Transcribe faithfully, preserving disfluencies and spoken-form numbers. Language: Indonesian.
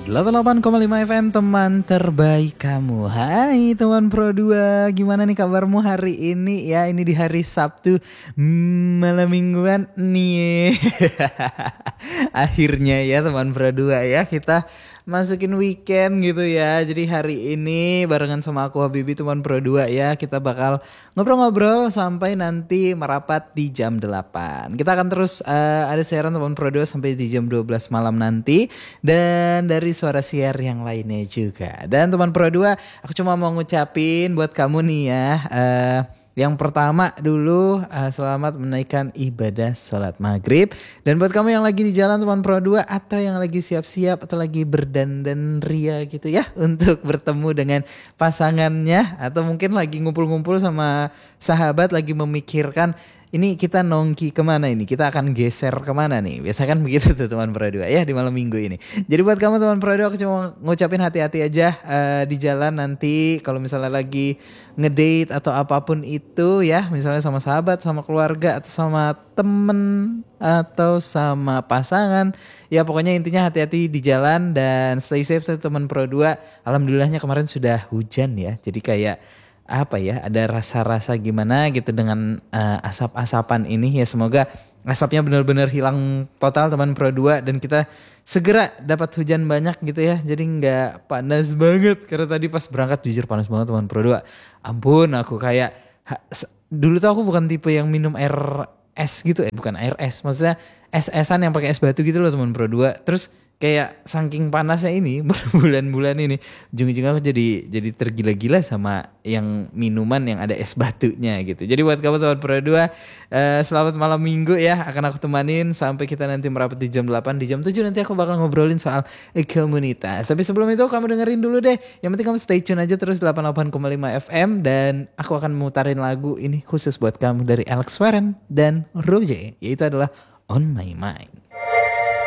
delapan puluh delapan koma lima F M, teman terbaik kamu. Hai teman Pro dua, gimana nih kabarmu hari ini? Ya, ini di hari Sabtu hmm, malam mingguan nih. Akhirnya ya teman Pro dua ya, kita masukin weekend gitu ya. Jadi hari ini barengan sama aku Habibi teman Pro dua ya, kita bakal ngobrol-ngobrol sampai nanti merapat di jam delapan. Kita akan terus uh, ada siaran teman Pro dua sampai di jam dua belas malam nanti, dan dari suara siar yang lainnya juga. Dan teman Pro dua, aku cuma mau ngucapin buat kamu nih ya, uh, yang pertama dulu uh, selamat menaikkan ibadah sholat maghrib. Dan buat kamu yang lagi di jalan teman Pro dua, atau yang lagi siap-siap atau lagi berdandan ria gitu ya untuk bertemu dengan pasangannya, atau mungkin lagi ngumpul-ngumpul sama sahabat lagi memikirkan ini kita nongki kemana ini, kita akan geser kemana nih. Biasa kan begitu tuh teman Pro dua ya di malam minggu ini. Jadi buat kamu teman Pro dua, aku cuma ngucapin hati-hati aja uh, di jalan nanti kalau misalnya lagi ngedate atau apapun itu ya, misalnya sama sahabat, sama keluarga, atau sama temen, atau sama pasangan. Ya pokoknya intinya hati-hati di jalan dan stay safe tuh teman Pro dua. Alhamdulillahnya kemarin sudah hujan ya, jadi kayak apa ya, ada rasa-rasa gimana gitu dengan uh, asap-asapan ini ya. Semoga asapnya benar-benar hilang total teman Pro dua, dan kita segera dapat hujan banyak gitu ya, jadi nggak panas banget. Karena tadi pas berangkat jujur panas banget teman Pro dua. Ampun, aku kayak ha, dulu tuh aku bukan tipe yang minum air es gitu, eh bukan air es, maksudnya es-esan yang pakai es batu gitu loh teman Pro dua. Terus kayak saking panasnya ini berbulan-bulan ini, ujung-ujungnya aku jadi jadi tergila-gila sama yang minuman yang ada es batunya gitu. Jadi buat kamu teman Pro dua, uh, selamat malam minggu ya. Akan aku temanin sampai kita nanti merapat di jam delapan. Di jam tujuh nanti aku bakal ngobrolin soal komunitas. Tapi sebelum itu kamu dengerin dulu deh. Yang penting kamu stay tune aja terus delapan puluh delapan koma lima F M, dan aku akan memutarin lagu ini khusus buat kamu dari Alex Warren dan Roje, yaitu adalah On My Mind.